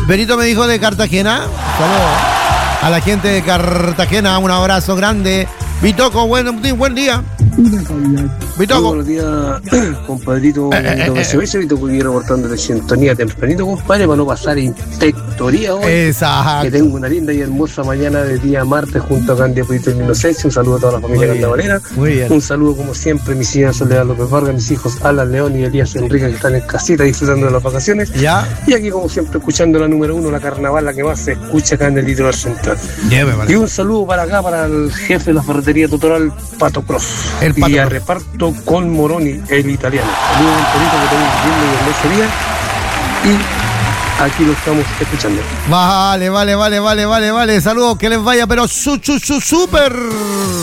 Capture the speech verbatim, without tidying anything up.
Benito me dijo de Cartagena. Saludos a la gente de Cartagena. Un abrazo grande. Bitoco, buen, buen día. Bitoco. Buenos días, compadrito. Eh, eh, eh, Se ve Bitoco aquí reportando de sintonía tempranito, compadre, para no pasar inspectoría hoy. Exacto. Que tengo una linda y hermosa mañana de día martes junto a Candia Pudito y Inocencia. Un saludo a toda la familia Candavalera. Muy bien. Un saludo, como siempre, mis hijas Soledad López Vargas, mis hijos Alan León y Elías Enrique, que están en casita disfrutando de las vacaciones. Ya. Y aquí, como siempre, escuchando la número uno, la carnaval, la que más se escucha acá en el litoral central. Lleve, vale. Y un saludo para acá, para el jefe de la ferretería Totoral, Pato Cross. El Pato y a Cross. reparto con Moroni, el italiano. Saludos, Antonito, que tengan un lindo y hermoso día. Y aquí lo estamos escuchando. Vale, vale, vale, vale, vale, vale. Saludos, que les vaya, pero su, su, su, súper.